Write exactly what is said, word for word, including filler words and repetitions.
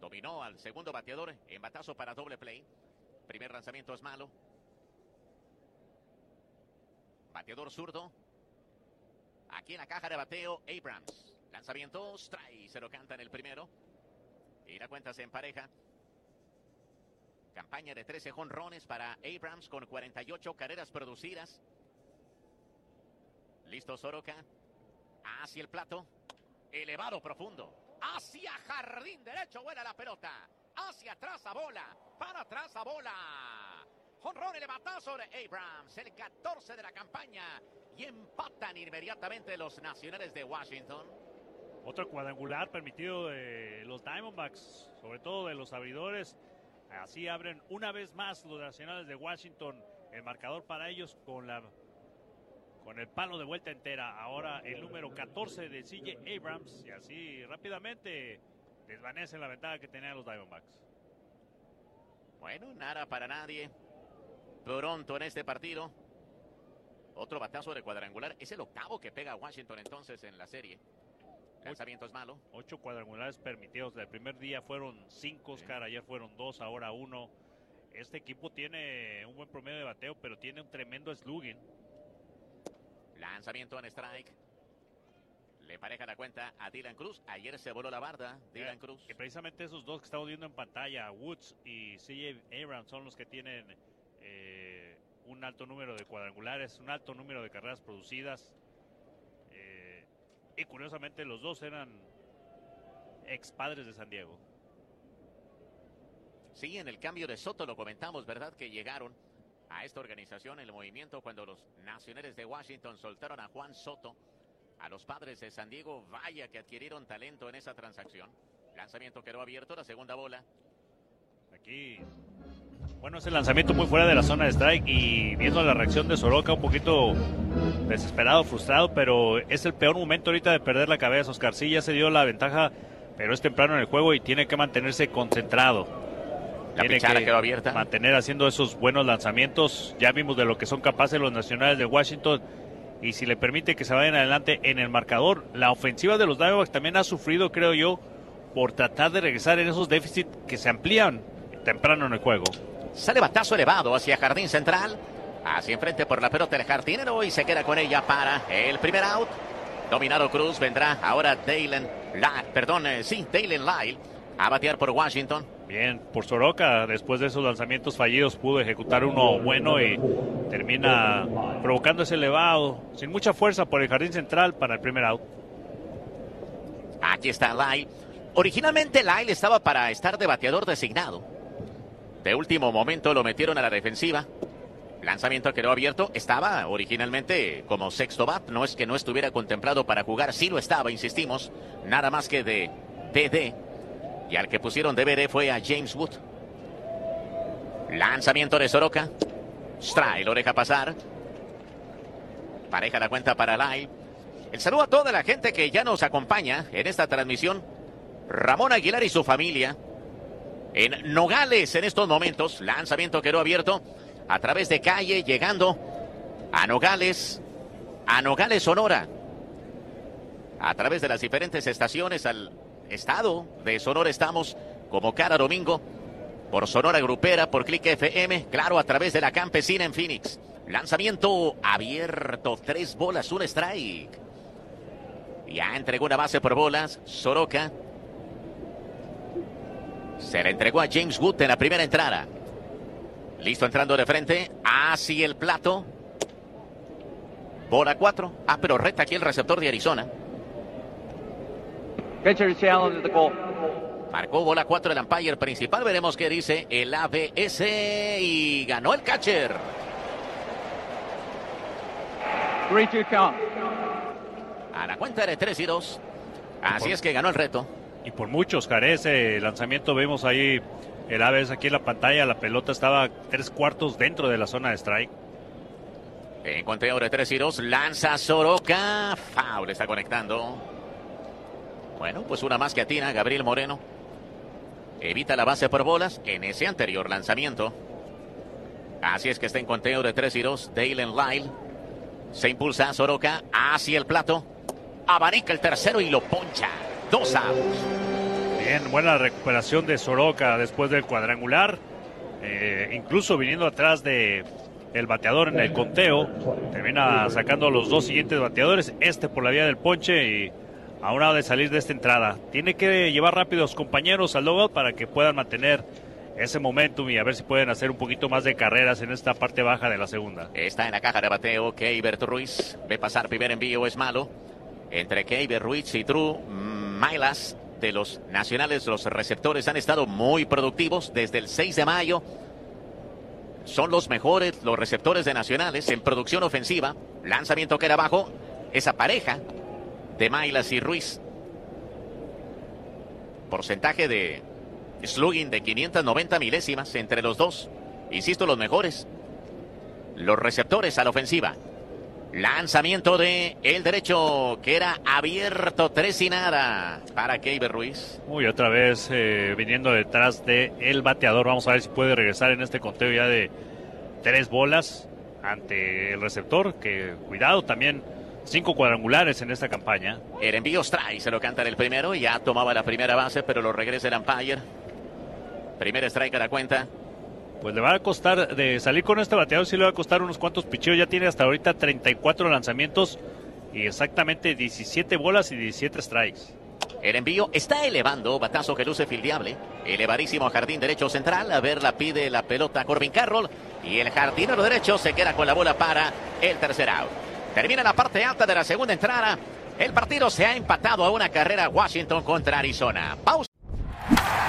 Dominó al segundo bateador en batazo para doble play. Primer lanzamiento es malo. Bateador zurdo. Aquí en la caja de bateo, Abrams. Lanzamiento, strike. Se lo canta en el primero. Y la cuenta se empareja. Campaña de trece jonrones para Abrams con cuarenta y ocho carreras producidas. Listo Soroka. Hacia el plato. Elevado profundo. Hacia jardín derecho. Buena la pelota. Hacia atrás a bola. Para atrás a bola. Jonrón elevatazo de Abrams. El catorce de la campaña. Y empatan inmediatamente los Nacionales de Washington. Otro cuadrangular permitido de los Diamondbacks. Sobre todo de los abridores. Así abren una vez más los Nacionales de Washington. El marcador para ellos con la con el palo de vuelta entera. Ahora el número catorce de C J Abrams. Y así rápidamente desvanecen la ventaja que tenían los Diamondbacks. Bueno, nada para nadie. Pronto en este partido. Otro batazo de cuadrangular. Es el octavo que pega Washington entonces en la serie. Lanzamiento es malo. Ocho cuadrangulares permitidos. El primer día fueron cinco, Oscar. Sí. Ayer fueron dos, ahora uno. Este equipo tiene un buen promedio de bateo, pero tiene un tremendo slugging. Lanzamiento en strike. Le pareja la cuenta a Dylan Cruz. Ayer se voló la barda, Dylan eh, Cruz. Que precisamente esos dos que estamos viendo en pantalla, Woods y C J Abrams, son los que tienen eh, un alto número de cuadrangulares, un alto número de carreras producidas. Eh, y curiosamente los dos eran ex padres de San Diego. Sí, en el cambio de Soto lo comentamos, ¿verdad? Que llegaron a esta organización, el movimiento, cuando los Nacionales de Washington soltaron a Juan Soto, a los Padres de San Diego. Vaya que adquirieron talento en esa transacción. Lanzamiento quedó abierto, la segunda bola. Aquí, bueno, es el lanzamiento muy fuera de la zona de strike y viendo la reacción de Soroka, un poquito desesperado, frustrado, pero es el peor momento ahorita de perder la cabeza. Oscar, sí, ya se dio la ventaja, pero es temprano en el juego y tiene que mantenerse concentrado. La Tiene pichara que quedó abierta. Mantener haciendo esos buenos lanzamientos. Ya vimos de lo que son capaces los Nacionales de Washington. Y si le permite que se vayan adelante en el marcador. La ofensiva de los Diamondbacks también ha sufrido, creo yo, por tratar de regresar en esos déficits que se amplían temprano en el juego. Sale batazo elevado hacia jardín central. Hacia enfrente por la pelota el jardinero y se queda con ella para el primer out. Dominado Cruz, vendrá ahora Daylen Lyle, perdón, eh, sí, Daylen Lyle a batear por Washington. Bien, por Soroka, después de esos lanzamientos fallidos pudo ejecutar uno bueno y termina provocando ese elevado, sin mucha fuerza por el jardín central para el primer out. Aquí está Lyle. Originalmente Lyle estaba para estar de bateador designado. De último momento lo metieron a la defensiva. Lanzamiento quedó abierto. Estaba originalmente como sexto bat. No es que no estuviera contemplado para jugar. Sí lo estaba, insistimos. Nada más que de D D. Y al que pusieron D V D fue a James Wood. Lanzamiento de Soroka. Strike, lo deja pasar. Pareja la cuenta para Lyle. El saludo a toda la gente que ya nos acompaña en esta transmisión. Ramón Aguilar y su familia. En Nogales en estos momentos. Lanzamiento quedó abierto. A través de calle, llegando a Nogales. A Nogales, Sonora. A través de las diferentes estaciones al estado de Sonora estamos como cada domingo por Sonora Grupera, por Click F M, claro, a través de la Campesina en Phoenix. Lanzamiento abierto, tres bolas, un strike. Ya entregó una base por bolas, Soroka. Se le entregó a James Wood en la primera entrada. Listo entrando de frente, hacia el plato. Bola cuatro. Ah, pero recta aquí el receptor de Arizona. Pitcher challenge at the goal. Marcó bola cuatro el umpire principal. Veremos qué dice el A B S. Y ganó el catcher. three two count. A la cuenta de tres y dos. Así es que ganó el reto. Y por muchos, Oscar, ese lanzamiento vemos ahí el A B S aquí en la pantalla. La pelota estaba tres cuartos dentro de la zona de strike. En conteo de tres y dos. Lanza Soroka. Foul, está conectando. Bueno, pues una más que atina Gabriel Moreno. Evita la base por bolas en ese anterior lanzamiento. Así es que está en conteo de tres y dos. Daylen Lyle. Se impulsa Soroka hacia el plato. Abanica el tercero y lo poncha. Dos outs. Bien, buena recuperación de Soroka después del cuadrangular. Eh, incluso viniendo atrás de el bateador en el conteo, termina sacando a los dos siguientes bateadores, este por la vía del ponche y a una hora de salir de esta entrada. Tiene que llevar rápido a los compañeros al logout para que puedan mantener ese momentum y a ver si pueden hacer un poquito más de carreras en esta parte baja de la segunda. Está en la caja de bateo Keibert Ruiz. Ve pasar primer envío, es malo. Entre Keibert Ruiz y Drew Milas de los nacionales, los receptores han estado muy productivos desde el seis de mayo. Son los mejores los receptores de nacionales en producción ofensiva. Lanzamiento que era abajo. Esa pareja de Milas y Ruiz. Porcentaje de slugging de quinientas noventa milésimas entre los dos. Insisto, los mejores. Los receptores a la ofensiva. Lanzamiento de el derecho que era abierto, tres y nada para Keibert Ruiz. Uy, otra vez eh, viniendo detrás de el bateador. Vamos a ver si puede regresar en este conteo ya de tres bolas ante el receptor. Que cuidado, también cinco cuadrangulares en esta campaña. El envío strike se lo canta en el primero. Ya tomaba la primera base, pero lo regresa el umpire. Primer strike a la cuenta. Pues le va a costar, de salir con este bateador, sí le va a costar unos cuantos picheos. Ya tiene hasta ahorita treinta y cuatro lanzamientos y exactamente diecisiete bolas y diecisiete strikes. El envío está elevando, batazo que luce fildeable. Elevadísimo a jardín derecho central. A ver, la pide la pelota Corbin Carroll. Y el jardinero derecho se queda con la bola para el tercer out. Termina la parte alta de la segunda entrada. El partido se ha empatado a una carrera Washington contra Arizona. Pausa.